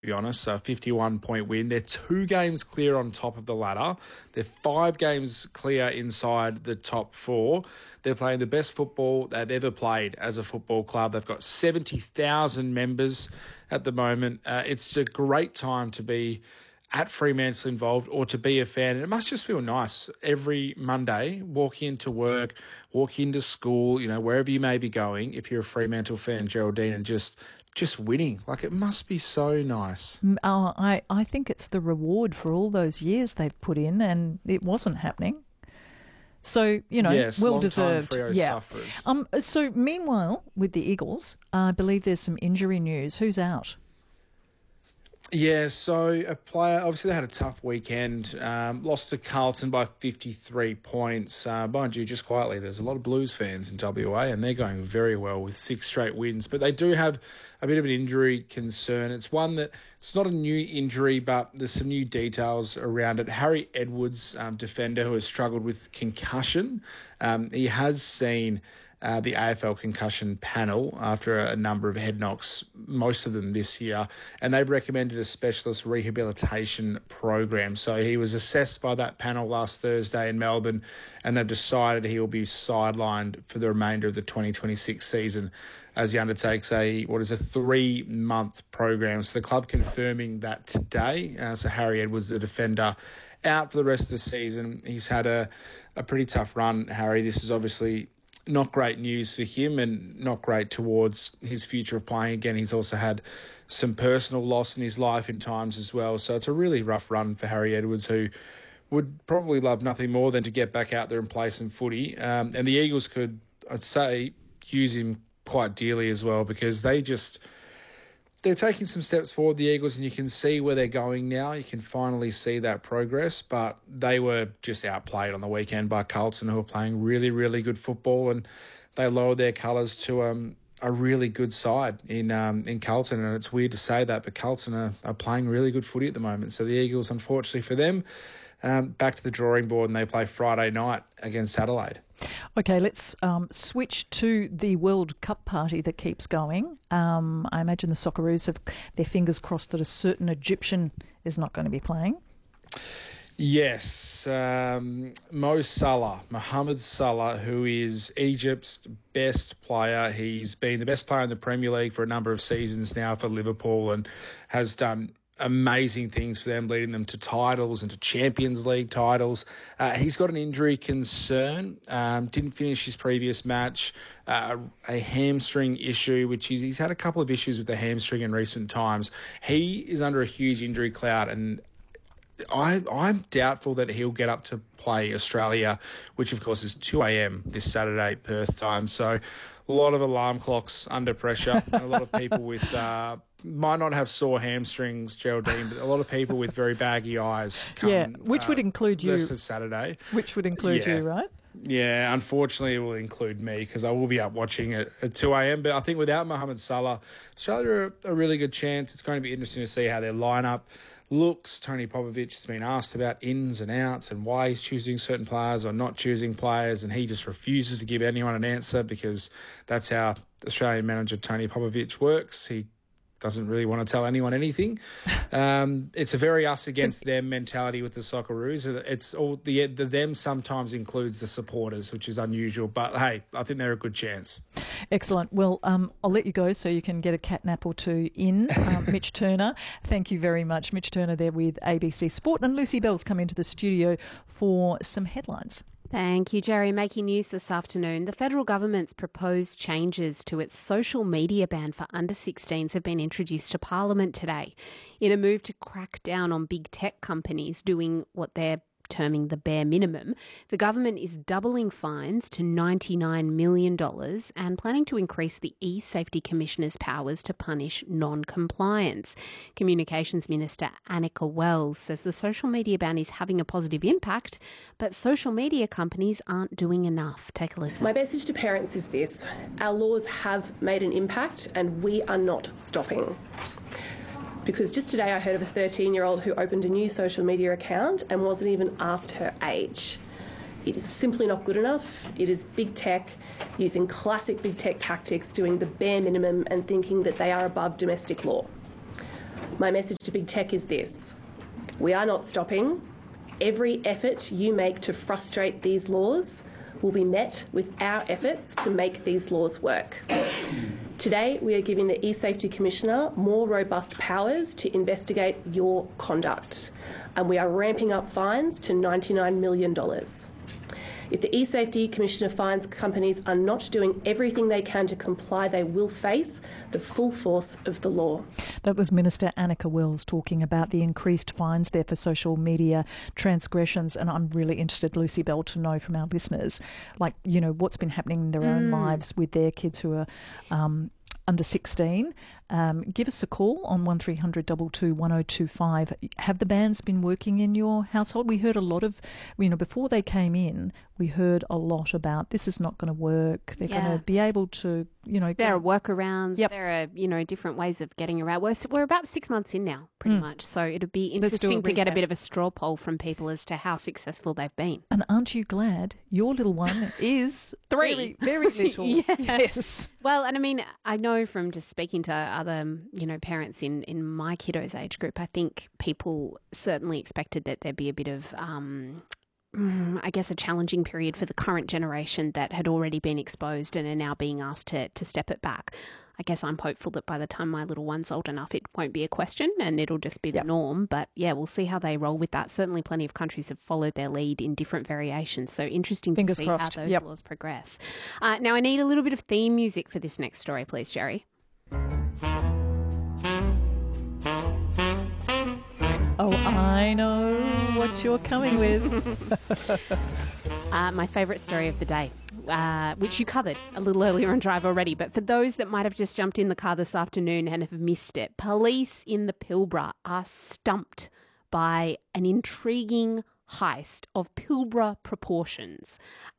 be honest. So 51-point win. They're 2 games clear on top of the ladder. They're 5 games clear inside the top 4. They're playing the best football they've ever played as a football club. They've got 70,000 members at the moment. It's a great time to be at Fremantle involved or to be a fan. And it must just feel nice every Monday, walk into work, walk into school, wherever you may be going, if you're a Fremantle fan, Geraldine, and just winning. Like, it must be so nice. I think it's the reward for all those years they've put in, and it wasn't happening. So, yes, well deserved. Yeah. Sufferers. So meanwhile, with the Eagles, I believe there's some injury news. Who's out? Yeah, so a player, obviously they had a tough weekend, lost to Carlton by 53 points. Mind you, just quietly, there's a lot of Blues fans in WA and they're going very well with 6 straight wins. But they do have a bit of an injury concern. It's one that, it's not a new injury, but there's some new details around it. Harry Edwards, defender who has struggled with concussion, he has seen the AFL concussion panel after a number of head knocks, most of them this year, and they've recommended a specialist rehabilitation program. So he was assessed by that panel last Thursday in Melbourne, and they've decided he will be sidelined for the remainder of the 2026 season as he undertakes a 3-month program. So the club confirming that today. So Harry Edwards, the defender, out for the rest of the season. He's had a pretty tough run, Harry. This is obviously not great news for him and not great towards his future of playing again. He's also had some personal loss in his life in times as well. So it's a really rough run for Harry Edwards, who would probably love nothing more than to get back out there and play some footy. And the Eagles could, I'd say, use him quite dearly as well, because they're taking some steps forward, the Eagles, and you can see where they're going now. You can finally see that progress, but they were just outplayed on the weekend by Carlton, who are playing really, really good football, and they lowered their colours to a really good side in Carlton. And it's weird to say that, but Carlton are playing really good footy at the moment. So the Eagles, unfortunately for them, back to the drawing board, and they play Friday night against Adelaide. Okay, let's switch to the World Cup party that keeps going. I imagine the Socceroos have their fingers crossed that a certain Egyptian is not going to be playing. Yes, Mohamed Salah, who is Egypt's best player. He's been the best player in the Premier League for a number of seasons now for Liverpool and has done amazing things for them, leading them to titles and to Champions League titles. He's got an injury concern, didn't finish his previous match, a hamstring issue, which he's had a couple of issues with the hamstring in recent times. He is under a huge injury cloud, and I'm doubtful that he'll get up to play Australia, which of course is 2 a.m. this Saturday, Perth time. So a lot of alarm clocks under pressure, and a lot of people with might not have sore hamstrings, Geraldine, but a lot of people with very baggy eyes come, which would include you. Rest of Saturday. Which would include you, right? Yeah, unfortunately it will include me, because I will be up watching it at 2 a.m. But I think without Mohamed Salah, Australia are a really good chance. It's going to be interesting to see how their lineup looks. Tony Popovic has been asked about ins and outs and why he's choosing certain players or not choosing players, and he just refuses to give anyone an answer, because that's how Australian manager Tony Popovic works. He doesn't really want to tell anyone anything. It's a very us against them mentality with the Socceroos. It's all the them sometimes includes the supporters, which is unusual. But hey, I think they're a good chance. Excellent. Well, I'll let you go so you can get a catnap or two in. Mitch Turner, thank you very much. Mitch Turner there with ABC Sport, and Lucy Bell's come into the studio for some headlines. Thank you, Jerry. Making news this afternoon. The federal government's proposed changes to its social media ban for under-16s have been introduced to Parliament today in a move to crack down on big tech companies doing what they're terming the bare minimum. The government is doubling fines to $99 million and planning to increase the e-Safety Commissioner's powers to punish non-compliance. Communications Minister Annika Wells says the social media ban is having a positive impact, but social media companies aren't doing enough. Take a listen. My message to parents is this: our laws have made an impact and we are not stopping. Because just today I heard of a 13-year-old who opened a new social media account and wasn't even asked her age. It is simply not good enough. It is big tech using classic big tech tactics, doing the bare minimum and thinking that they are above domestic law. My message to big tech is this: we are not stopping. Every effort you make to frustrate these laws will be met with our efforts to make these laws work. Today, we are giving the eSafety Commissioner more robust powers to investigate your conduct, and we are ramping up fines to $99 million. If the eSafety Commissioner finds companies are not doing everything they can to comply, they will face the full force of the law. That was Minister Annika Wells talking about the increased fines there for social media transgressions. And I'm really interested, Lucy Bell, to know from our listeners, like, you know, what's been happening in their own lives with their kids who are under 16. Give us a call on 1300 22 1025. Have the bans been working in your household? We heard a lot of, you know, before they came in, we heard a lot about this is not going to work. They're going to be able to, you know. There are workarounds. Yep. There are, you know, different ways of getting around. We're about 6 months in now, pretty much. So it'll be interesting to get a bit of a straw poll from people as to how successful they've been. And aren't you glad your little one is 3? Very, very little. Yes. Well, and I mean, I know from just speaking to other, you know, parents in my kiddos' age group, I think people certainly expected that there'd be a bit of, I guess, a challenging period for the current generation that had already been exposed and are now being asked to step it back. I guess I'm hopeful that by the time my little one's old enough, it won't be a question and it'll just be the norm. But yeah, we'll see how they roll with that. Certainly plenty of countries have followed their lead in different variations. So interesting to see how those laws progress. Now, I need a little bit of theme music for this next story, please, Jerry. Oh, I know what you're coming with. My favourite story of the day, which you covered a little earlier on Drive already, but for those that might have just jumped in the car this afternoon and have missed it, police in the Pilbara are stumped by an intriguing heist of Pilbara proportions.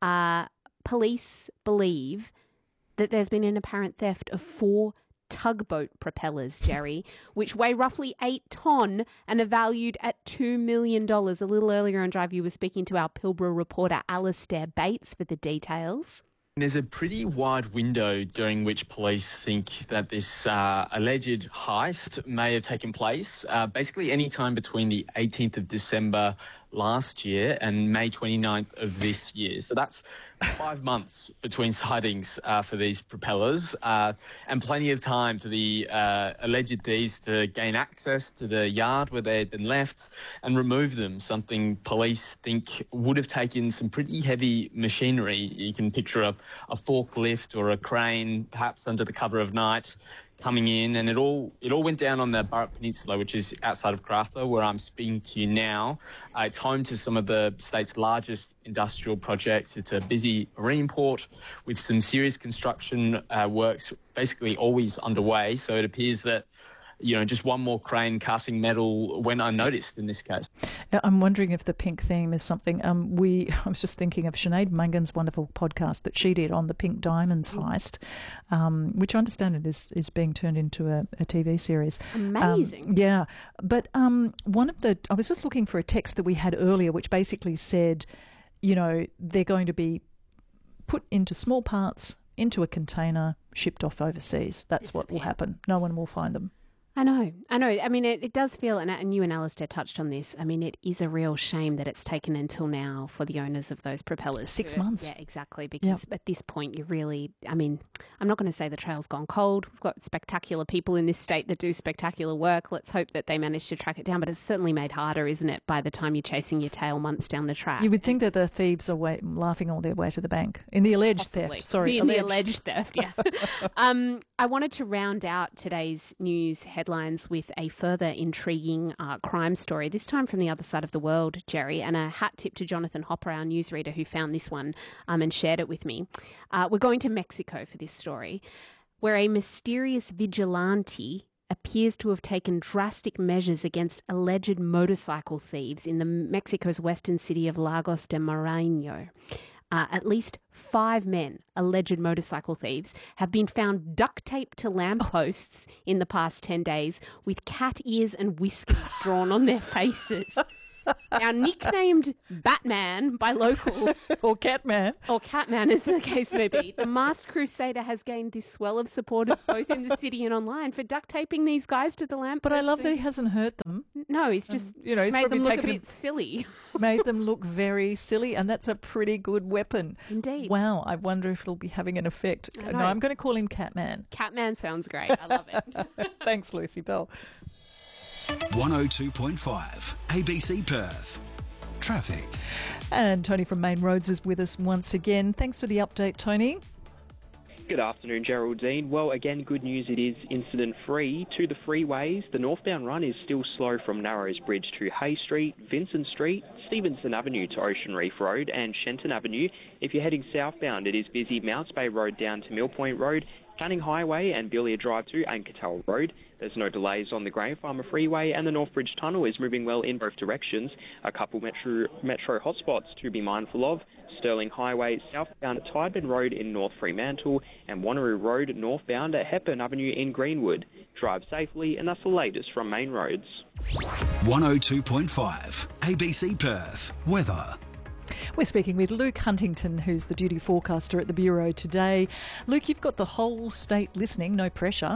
Police believe that there's been an apparent theft of 4 tugboat propellers, Jerry, which weigh roughly 8 tonne and are valued at $2 million. A little earlier on Drive, you were speaking to our Pilbara reporter, Alistair Bates, for the details. There's a pretty wide window during which police think that this alleged heist may have taken place. Basically, any time between the 18th of December last year and May 29th of this year. So that's 5 months between sightings for these propellers, and plenty of time for the alleged thieves to gain access to the yard where they had been left and remove them, something police think would have taken some pretty heavy machinery. You can picture a forklift or a crane, perhaps under the cover of night, coming in, and it all went down on the Burrup Peninsula, which is outside of Craftler, where I'm speaking to you now. It's home to some of the state's largest industrial projects. It's a busy marine port with some serious construction works basically always underway. So it appears that, you know, just one more crane cutting metal went unnoticed in this case. I'm wondering if the pink theme is something. I was just thinking of Sinead Mungan's wonderful podcast that she did on the Pink Diamonds heist, which I understand is being turned into a TV series. Amazing. Yeah. But I was just looking for a text that we had earlier, which basically said, you know, they're going to be put into small parts, into a container, shipped off overseas. That's what will happen. No one will find them. I know. I mean, it does feel, and you and Alistair touched on this, I mean, it is a real shame that it's taken until now for the owners of those propellers. 6 months. Yeah, exactly. Because at this point, you really, I mean, I'm not going to say the trail's gone cold. We've got spectacular people in this state that do spectacular work. Let's hope that they manage to track it down. But it's certainly made harder, isn't it, by the time you're chasing your tail months down the track. You would think that the thieves are laughing all their way to the bank. In the alleged theft. Sorry, the alleged theft, yeah. I wanted to round out today's news headlines with a further intriguing crime story, this time from the other side of the world, Jerry, and a hat tip to Jonathan Hopper, our newsreader, who found this one and shared it with me. We're going to Mexico for this story, where a mysterious vigilante appears to have taken drastic measures against alleged motorcycle thieves in Mexico's western city of Lagos de Moreno. At least 5 men, alleged motorcycle thieves, have been found duct taped to lampposts in the past 10 days with cat ears and whiskers drawn on their faces. Now nicknamed Batman by locals, Or Catman. or Catman as the case may be, the Masked Crusader has gained this swell of supporters both in the city and online for duct taping these guys to the lamp. But I love that he hasn't hurt them. No, he's just You know, he's made probably them look a taken bit silly. made them look very silly, and that's a pretty good weapon. Indeed. Wow, I wonder if it'll be having an effect. I No, know. I'm going to call him Catman. Catman sounds great. I love it. Thanks, Lucy Bell. 102.5 ABC Perth. Traffic. And Tony from Main Roads is with us once again. Thanks for the update, Tony. Good afternoon, Geraldine. Well, again, good news. It is incident-free. To the freeways, the northbound run is still slow from Narrows Bridge to Hay Street, Vincent Street, Stevenson Avenue to Ocean Reef Road and Shenton Avenue. If you're heading southbound, it is busy Mounts Bay Road down to Mill Point Road, Canning Highway and Billiard Drive to Ankertal Road. There's no delays on the Grey Farmer Freeway, and the North Bridge Tunnel is moving well in both directions. A couple metro hotspots to be mindful of: Stirling Highway southbound at Tidebend Road in North Fremantle and Wanneroo Road northbound at Hepburn Avenue in Greenwood. Drive safely, and that's the latest from Main Roads. 102.5 ABC Perth. Weather. We're speaking with Luke Huntington, who's the duty forecaster at the Bureau today. Luke, you've got the whole state listening, no pressure.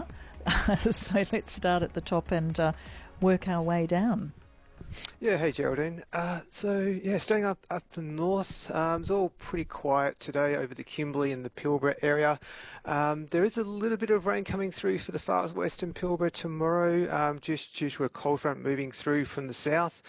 So let's start at the top and work our way down. Yeah, hey Geraldine. Staying up the north, it's all pretty quiet today over the Kimberley and the Pilbara area. There is a little bit of rain coming through for the far western Pilbara tomorrow, just due to a cold front moving through from the south.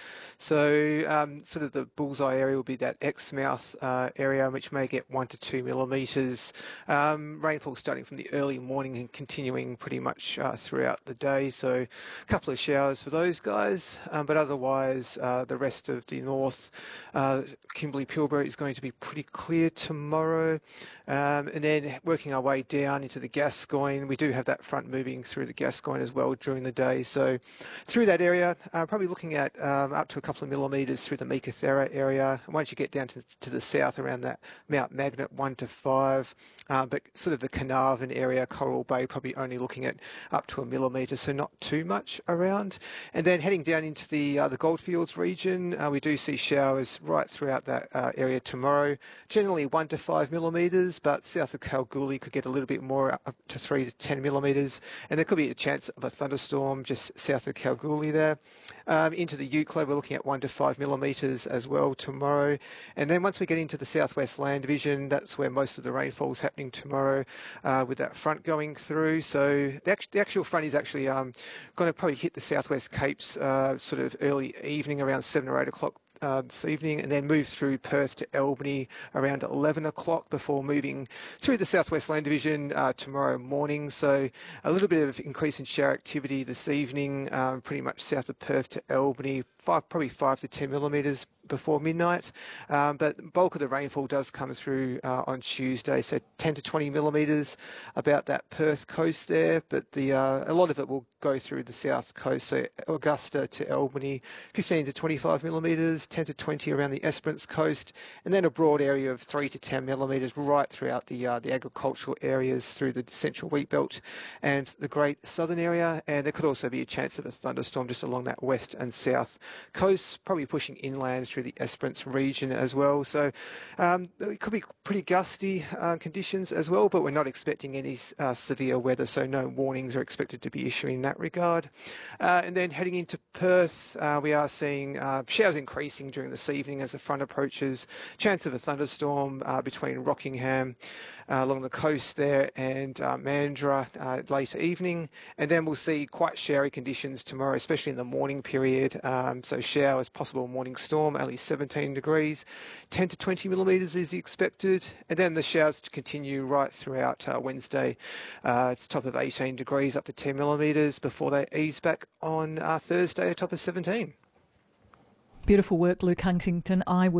So sort of the bullseye area will be that Exmouth area, which may get 1 to 2 millimetres. Rainfall starting from the early morning and continuing pretty much throughout the day. So a couple of showers for those guys, but otherwise the rest of the north, Kimberley Pilbara is going to be pretty clear tomorrow. And then working our way down into the Gascoyne, we do have that front moving through the Gascoyne as well during the day. So through that area, probably looking at up to a couple of millimetres through the Meekatharra area. And once you get down to the south around that Mount Magnet 1 to 5, but sort of the Carnarvon area, Coral Bay, probably only looking at up to a millimetre, so not too much around. And then heading down into the Goldfields region, we do see showers right throughout that area tomorrow. Generally 1 to 5 millimetres, but south of Kalgoorlie could get a little bit more, up to 3 to 10 millimetres. And there could be a chance of a thunderstorm just south of Kalgoorlie there. Into the Euclid, we're looking at 1 to 5 millimetres as well tomorrow. And then once we get into the southwest land division, that's where most of the rainfall is happening tomorrow, with that front going through. So the actual front is actually going to probably hit the southwest Capes sort of early evening around 7 or 8 o'clock this evening, and then moves through Perth to Albany around 11 o'clock before moving through the Southwest Land Division tomorrow morning. So a little bit of increase in shower activity this evening, pretty much south of Perth to Albany, probably 5 to 10 millimetres before midnight. But bulk of the rainfall does come through on Tuesday, so 10 to 20 millimetres about that Perth coast there. But a lot of it will go through the south coast, so Augusta to Albany, 15 to 25 millimetres, 10 to 20 around the Esperance coast, and then a broad area of 3 to 10 millimetres right throughout the agricultural areas through the central wheat belt and the Great Southern area. And there could also be a chance of a thunderstorm just along that west and south coast, probably pushing inland through the Esperance region as well. So it could be pretty gusty conditions as well, but we're not expecting any severe weather, so no warnings are expected to be issuing in that regard. And then heading into Perth, we are seeing showers increasing during this evening as the front approaches. Chance of a thunderstorm between Rockingham along the coast there and Mandurah later evening. And then we'll see quite showery conditions tomorrow, especially in the morning period. So showers, possible morning storm, only 17 degrees. 10 to 20 millimetres is expected. And then the showers to continue right throughout Wednesday. It's top of 18 degrees up to 10 millimetres before they ease back on Thursday, a top of 17. Beautiful work, Luke Huntington. I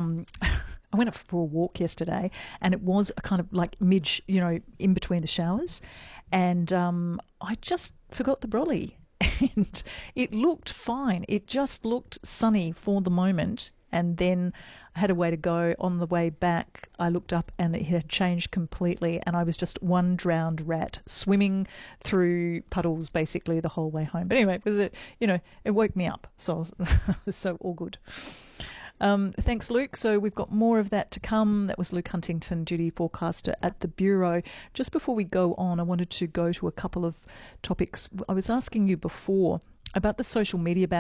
went up for a walk yesterday, and it was a kind of like in between the showers, and I just forgot the brolly, and it looked fine. It just looked sunny for the moment, and then I had a way to go. On the way back, I looked up and it had changed completely, and I was just one drowned rat swimming through puddles basically the whole way home. But anyway, it woke me up, so so all good. Thanks, Luke. So we've got more of that to come. That was Luke Huntington, duty forecaster at the Bureau. Just before we go on, I wanted to go to a couple of topics. I was asking you before about the social media ban.